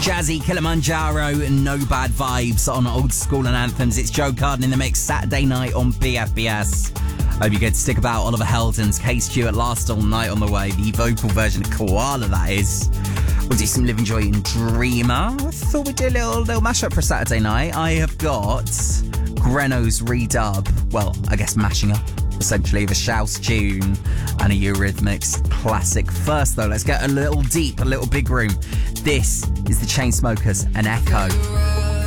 Jazzy, Kilimanjaro, and No Bad Vibes on Old School and Anthems. It's Joe Carden in the mix, Saturday night on BFBS. Hope you get to stick about. Oliver Heldens, K Stewart, Last All Night on the way. The vocal version of Koala, that is. We'll do some Living Joy and Dreamer. I thought we'd do a little mashup for Saturday night. I have got Greno's redub. Well, I guess mashing up, essentially, of a Shouse tune and a Eurythmics classic. First, though, let's get a little deep, a little big room. This is the Chainsmokers and Echo.